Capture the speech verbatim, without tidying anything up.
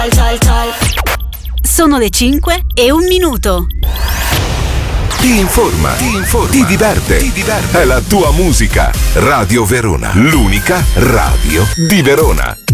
Sono le cinque e un minuto. Ti informa, ti informa, ti diverte, ti diverte. È la tua musica. Radio Verona, l'unica radio di Verona.